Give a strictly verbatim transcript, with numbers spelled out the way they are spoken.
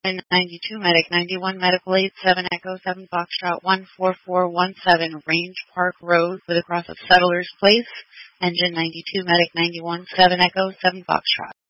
ninety-two, Medic ninety-one, Medical eight seven, Echo seven, Foxtrot one four four one seven, Range Park Road with a cross of Settlers Place. Engine ninety-two, Medic ninety-one, seven, Echo seven, Foxtrot.